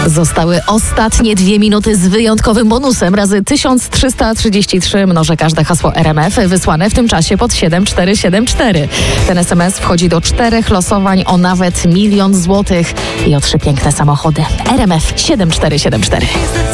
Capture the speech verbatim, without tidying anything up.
Zostały ostatnie dwie minuty z wyjątkowym bonusem razy tysiąc trzysta trzydzieści trzy mnożę każde hasło R M F wysłane w tym czasie pod siedem cztery siedem cztery. Ten S M S wchodzi do czterech losowań o nawet milion złotych i o trzy piękne samochody. R M F siedem cztery siedem cztery.